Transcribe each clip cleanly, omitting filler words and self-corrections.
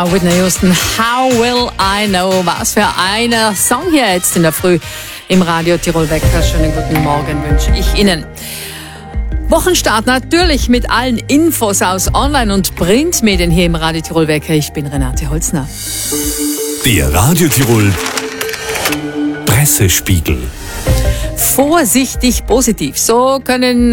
Whitney Houston, How Will I Know? Was für ein Song hier jetzt in der Früh im Radio Tirol Wecker. Schönen guten Morgen wünsche ich Ihnen. Wochenstart natürlich mit allen Infos aus Online- und Printmedien hier im Radio Tirol Wecker. Ich bin Renate Holzner. Der Radio Tirol Pressespiegel. Vorsichtig positiv. So können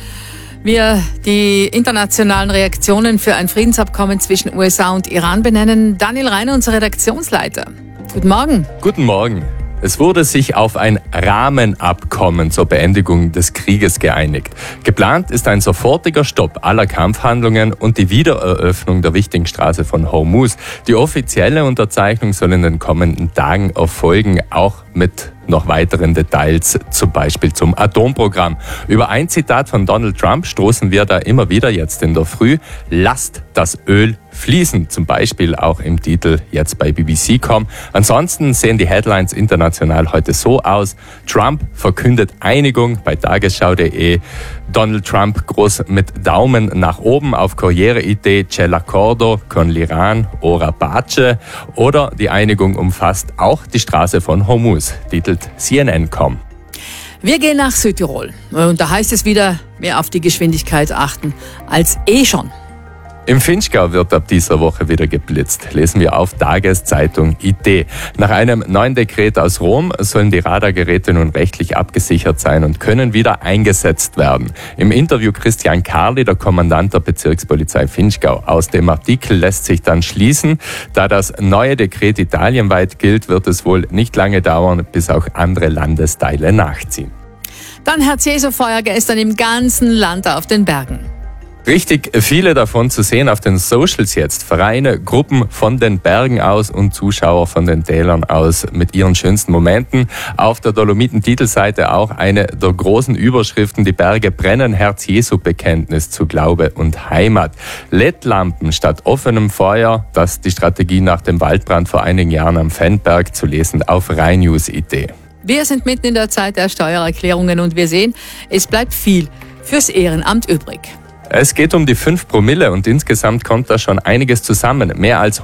wir die internationalen Reaktionen für ein Friedensabkommen zwischen USA und Iran benennen. Daniel Reiner, unser Redaktionsleiter. Guten Morgen. Guten Morgen. Es wurde sich auf ein Rahmenabkommen zur Beendigung des Krieges geeinigt. Geplant ist ein sofortiger Stopp aller Kampfhandlungen und die Wiedereröffnung der wichtigen Straße von Hormuz. Die offizielle Unterzeichnung soll in den kommenden Tagen erfolgen, auch mit noch weiteren Details, zum Beispiel zum Atomprogramm. Über ein Zitat von Donald Trump stoßen wir da immer wieder jetzt in der Früh. Lasst das Öl fließen, zum Beispiel auch im Titel jetzt bei BBC.com. Ansonsten sehen die Headlines international heute so aus. Trump verkündet Einigung bei Tagesschau.de. Donald Trump groß mit Daumen nach oben auf Corriere.it, c'è l'accordo con l'Iran, ora pace. Oder die Einigung umfasst auch die Straße von Hormuz, titelt CNN.com. Wir gehen nach Südtirol und da heißt es wieder, mehr auf die Geschwindigkeit achten als schon. Im Vinschgau wird ab dieser Woche wieder geblitzt, lesen wir auf Tageszeitung IT. Nach einem neuen Dekret aus Rom sollen die Radargeräte nun rechtlich abgesichert sein und können wieder eingesetzt werden. Im Interview Christian Karli, der Kommandant der Bezirkspolizei Vinschgau. Aus dem Artikel lässt sich dann schließen, da das neue Dekret italienweit gilt, wird es wohl nicht lange dauern, bis auch andere Landesteile nachziehen. Dann Herz-Jesu-Feuer gestern im ganzen Land auf den Bergen. Richtig viele davon zu sehen auf den Socials jetzt. Vereine, Gruppen von den Bergen aus und Zuschauer von den Tälern aus mit ihren schönsten Momenten. Auf der Dolomiten-Titelseite auch eine der großen Überschriften: Die Berge brennen, Herz-Jesu-Bekenntnis zu Glaube und Heimat. LED-Lampen statt offenem Feuer, das die Strategie nach dem Waldbrand vor einigen Jahren am Fennberg, zu lesen auf rheinnews.it. Wir sind mitten in der Zeit der Steuererklärungen und wir sehen, es bleibt viel fürs Ehrenamt übrig. Es geht um die 5 Promille und insgesamt kommt da schon einiges zusammen. Mehr als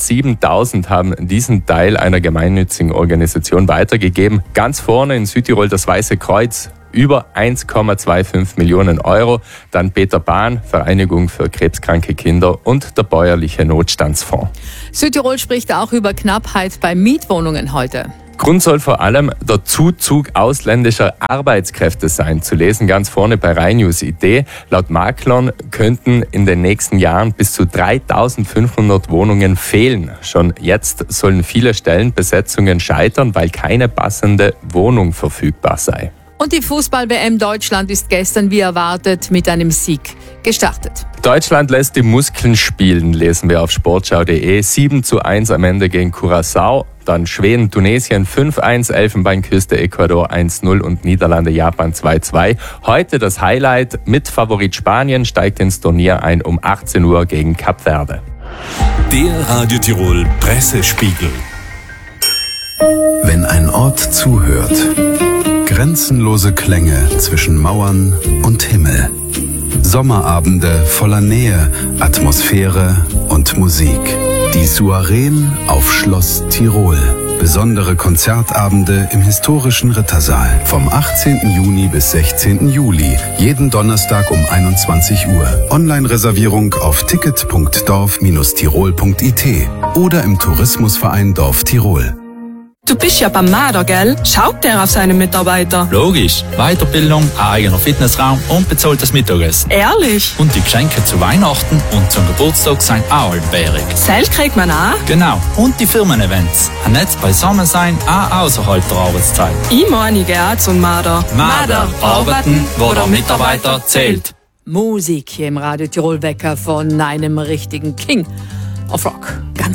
107.000 haben diesen Teil einer gemeinnützigen Organisation weitergegeben. Ganz vorne in Südtirol das Weiße Kreuz, über 1,25 Millionen Euro. Dann Peter Bahn, Vereinigung für krebskranke Kinder und der Bäuerliche Notstandsfonds. Südtirol spricht auch über Knappheit bei Mietwohnungen heute. Grund soll vor allem der Zuzug ausländischer Arbeitskräfte sein, zu lesen ganz vorne bei rheinnews.it. Laut Maklern könnten in den nächsten Jahren bis zu 3.500 Wohnungen fehlen. Schon jetzt sollen viele Stellenbesetzungen scheitern, weil keine passende Wohnung verfügbar sei. Und die Fußball-WM Deutschland ist gestern wie erwartet mit einem Sieg gestartet. Deutschland lässt die Muskeln spielen, lesen wir auf sportschau.de. 7:1 am Ende gegen Curaçao. Dann Schweden, Tunesien 5:1, Elfenbeinküste, Ecuador 1:0 und Niederlande, Japan 2:2. Heute das Highlight: Mitfavorit Spanien steigt ins Turnier ein um 18 Uhr gegen Kap Verde. Der Radio Tirol Pressespiegel. Wenn ein Ort zuhört, grenzenlose Klänge zwischen Mauern und Himmel. Sommerabende voller Nähe, Atmosphäre und Musik. Die Soireen auf Schloss Tirol. Besondere Konzertabende im historischen Rittersaal. Vom 18. Juni bis 16. Juli. Jeden Donnerstag um 21 Uhr. Online-Reservierung auf ticket.dorf-tirol.it oder im Tourismusverein Dorf Tirol. Du bist ja beim Marder, gell? Schaut der auf seine Mitarbeiter? Logisch. Weiterbildung, ein eigener Fitnessraum und bezahltes Mittagessen. Ehrlich? Und die Geschenke zu Weihnachten und zum Geburtstag sind auch altbärig. Selbst kriegt man auch? Genau. Und die Firmen-Events. Ein Netz beisammen sein, auch außerhalb der Arbeitszeit. Ich meine, ich gehe auch zum Marder. Marder. Arbeiten, wo der Mitarbeiter zählt. Musik hier im Radio Tirol Wecker von einem richtigen King of Rock. Ganz